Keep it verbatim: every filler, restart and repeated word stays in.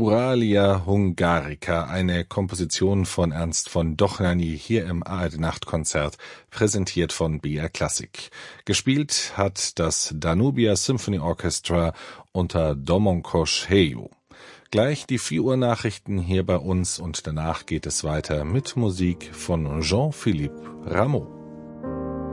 Naturalia Hungarica, eine Komposition von Ernst von Dohnányi hier im A R D-Nachtkonzert, präsentiert von B R Classic. Gespielt hat das Danubia Symphony Orchestra unter Domonkos Heyu. Gleich die vier Uhr Nachrichten hier bei uns und danach geht es weiter mit Musik von Jean-Philippe Rameau.